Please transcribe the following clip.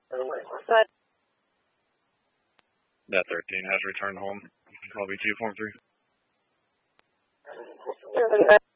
But That 13 has returned home. Call B2 form 3.